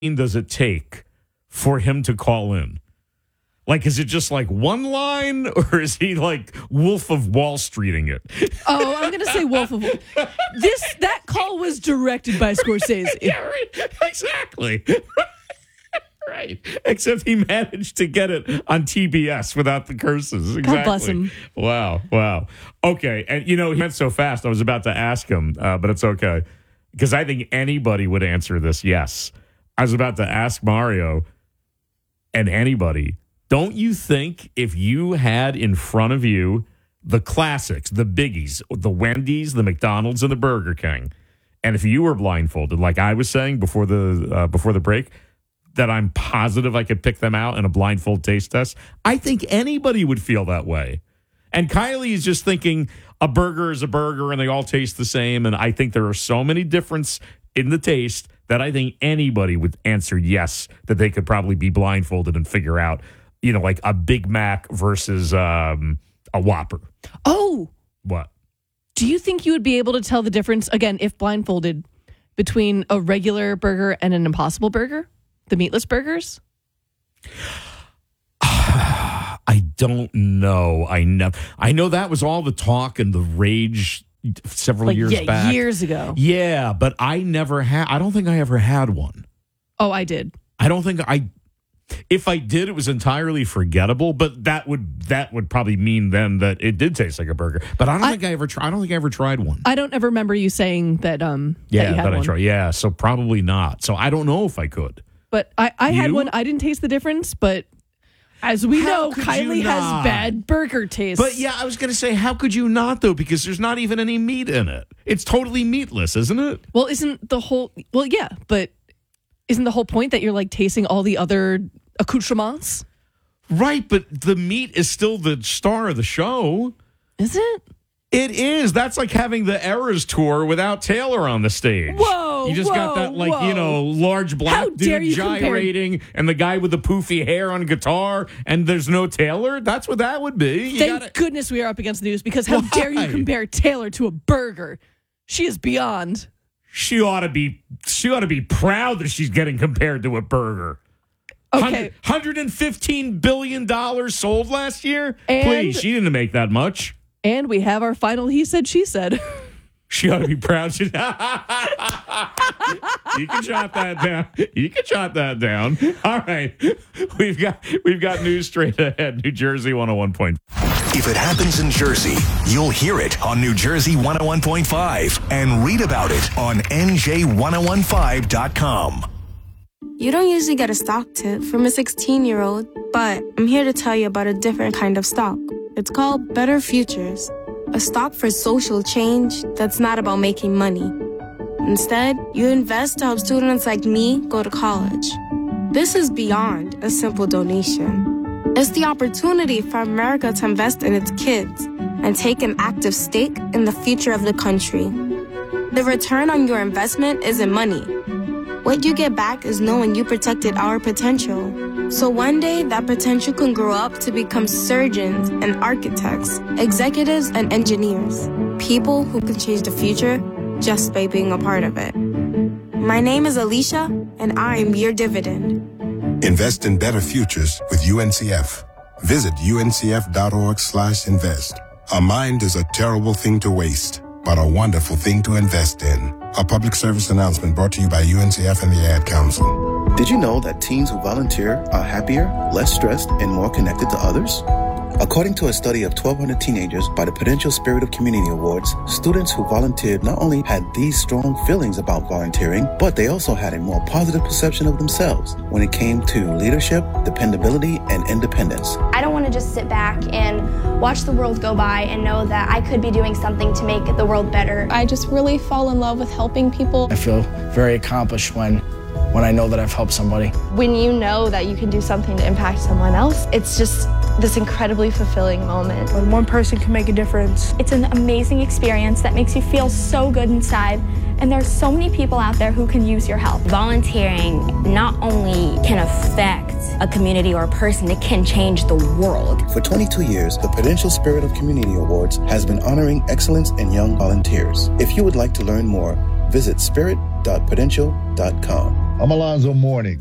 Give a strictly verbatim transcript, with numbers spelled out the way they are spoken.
does it take for him to call in? Like, is it just like one line, or is he like Wolf of Wall Streeting it? Oh, I'm going to say Wolf of Wall. This that call was directed by Scorsese. Yeah, right. Exactly. Right. Except he managed to get it on T B S without the curses. Exactly. God bless him. Wow. Wow. Okay. And, you know, he went so fast, I was about to ask him, uh, but it's okay. Because I think anybody would answer this yes. I was about to ask Mario, and anybody, don't you think if you had in front of you the classics, the biggies, the Wendy's, the McDonald's, and the Burger King, and if you were blindfolded, like I was saying before the uh, before the break, that I'm positive I could pick them out in a blindfold taste test, I think anybody would feel that way. And Kylie is just thinking a burger is a burger and they all taste the same. And I think there are so many differences in the taste that I think anybody would answer yes, that they could probably be blindfolded and figure out, you know, like a Big Mac versus um, a Whopper. Oh. What? Do you think you would be able to tell the difference, again, if blindfolded, between a regular burger and an Impossible Burger? The meatless burgers? I don't know. I know. I know that was all the talk and the rage several like, years yeah, back. Years ago. Yeah, but I never had. I don't think I ever had one. Oh, I did. I don't think I. If I did, it was entirely forgettable. But that would that would probably mean then that it did taste like a burger. But I don't I, think I ever. Try, I don't think I ever tried one. I don't ever remember you saying that. Um. Yeah, that, you had that one. I tried. Yeah, so probably not. So I don't know if I could. But I, I had You? one. I didn't taste the difference, but as we How know, could Kylie you has not? bad burger taste. But yeah, I was going to say, how could you not, though? Because there's not even any meat in it. It's totally meatless, isn't it? Well, isn't the whole... Well, yeah, but isn't the whole point that you're like tasting all the other accoutrements? Right, but the meat is still the star of the show. Is it? It is. That's like having the Eras tour without Taylor on the stage. Whoa, You just whoa, got that, like, whoa. you know, large black How dare dude you compare- gyrating and the guy with the poofy hair on guitar, and there's no Taylor? That's what that would be. You Thank gotta- goodness we are up against the news, because how Why? dare you compare Taylor to a burger? She is beyond. She ought to be she ought to be proud that she's getting compared to a burger. Okay. one hundred fifteen billion dollars sold last year? And- Please, she didn't make that much. And we have our final he said, she said. She ought to be proud. She- you can jot that down. You can jot that down. All right. We've got we've got news straight ahead. New Jersey one oh one point five. If it happens in Jersey, you'll hear it on New Jersey one oh one point five and read about it on N J ten fifteen dot com. You don't usually get a stock tip from a sixteen-year-old, but I'm here to tell you about a different kind of stock. It's called Better Futures, a stock for social change that's not about making money. Instead, you invest to help students like me go to college. This is beyond a simple donation. It's the opportunity for America to invest in its kids and take an active stake in the future of the country. The return on your investment isn't money. What you get back is knowing you protected our potential. So one day, that potential can grow up to become surgeons and architects, executives and engineers, people who can change the future just by being a part of it. My name is Alicia, and I'm your dividend. Invest in better futures with U N C F. Visit uncf.org slash invest. A mind is a terrible thing to waste, but a wonderful thing to invest in. A public service announcement brought to you by U N C F and the Ad Council. Did you know that teens who volunteer are happier, less stressed, and more connected to others? According to a study of twelve hundred teenagers by the Prudential Spirit of Community Awards, students who volunteered not only had these strong feelings about volunteering, but they also had a more positive perception of themselves when it came to leadership, dependability, and independence. I don't want to just sit back and watch the world go by and know that I could be doing something to make the world better. I just really fall in love with helping people. I feel very accomplished when when I know that I've helped somebody. When you know that you can do something to impact someone else, it's just this incredibly fulfilling moment. When one person can make a difference. It's an amazing experience that makes you feel so good inside, and there's so many people out there who can use your help. Volunteering not only can affect a community or a person, it can change the world. For twenty-two years, the Prudential Spirit of Community Awards has been honoring excellence in young volunteers. If you would like to learn more, visit spirit dot prudential dot com. I'm Alonzo Mourning.